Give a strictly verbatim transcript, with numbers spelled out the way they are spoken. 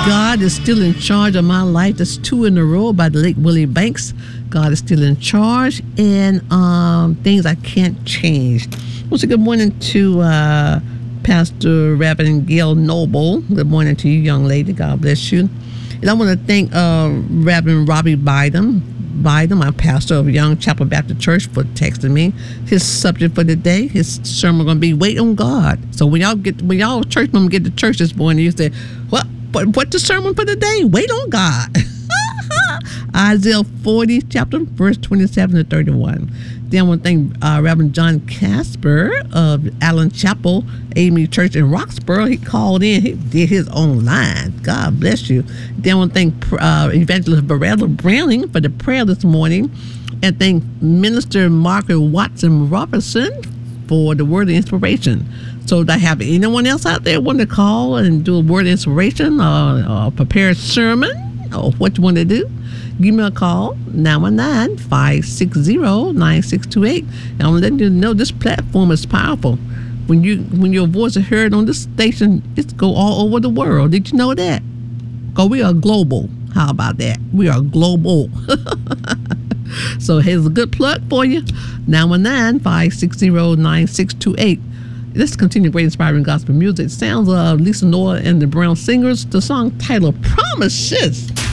God is still in charge of my life. That's two in a row by the late Willie Banks. God is still in charge, and um, things I can't change. Well, so good morning to uh, Pastor Reverend Gail Noble. Good morning to you, young lady. God bless you. And I want to thank uh, Reverend Robbie Biden, Biden, my pastor of Young Chapel Baptist Church, for texting me. His subject for the day, his sermon going to be "Wait on God." So when y'all get, when y'all church members get to church this morning, you say, "What? What? What's the sermon for the day? Wait on God." Isaiah forty, chapter verse twenty-seven to thirty-one. Then I want to thank uh, Reverend John Casper of Allen Chapel A M E Church in Roxborough. He called in. He did his own line. God bless you. Then I want to thank uh, Evangelist Barella Browning for the prayer this morning. And thank Minister Margaret Watson Robertson for the word of inspiration. So do I have anyone else out there want to call and do a word of inspiration or, or prepare a sermon or what you want to do? Give me a call, nine one nine, five six zero, nine six two eight. And I'm letting you know this platform is powerful. When you when your voice is heard on this station, it's go all over the world. Did you know that? Because we are global. How about that? We are global. So here's a good plug for you. nine one nine, five six zero, nine six two eight. Let's continue great inspiring gospel music. Sounds of Lisa Noah and the Brown Singers. The song titled Promises.